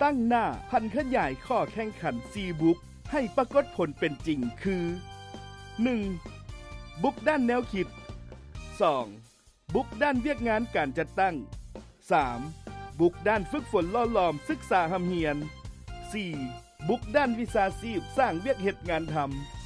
ตั้งหน้าพันขยายข้อแข่งขัน4บุ๊กให้ปรากฏผลเป็นจริงคือ 1. บุ๊กด้านแนวคิด 2. บุ๊กด้านเวียกงานการจัดตั้ง 3. บุ๊กด้านฝึกฝนล่อหลอมศึกษาหำเฮียน 4. บุ๊กด้านวิชาชีพสร้างเวียกเฮ็ดงานทำ